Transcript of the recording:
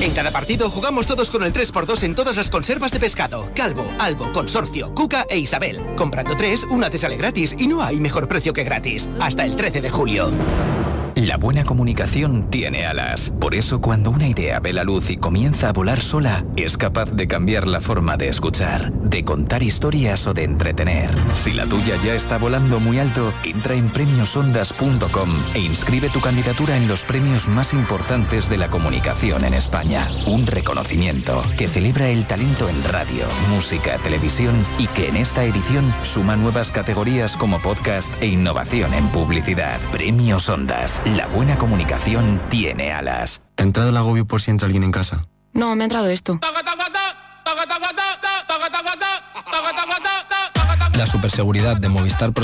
En cada partido jugamos todos con el 3x2 en todas las conservas de pescado. Calvo, Albo, Consorcio, Cuca e Isabel. Comprando 3, una te sale gratis y no hay mejor precio que gratis. Hasta el 13 de julio. La buena comunicación tiene alas. Por eso, cuando una idea ve la luz y comienza a volar sola, es capaz de cambiar la forma de escuchar, de contar historias o de entretener. Si la tuya ya está volando muy alto, entra en premiosondas.com e inscribe tu candidatura en los premios más importantes de la comunicación en España. Un reconocimiento que celebra el talento en radio, música, televisión y que en esta edición suma nuevas categorías como podcast e innovación en publicidad. Premios Ondas. La buena comunicación tiene alas. ¿Te ha entrado el agobio por si entra alguien en casa? No, me ha entrado esto. La superseguridad de Movistar Pro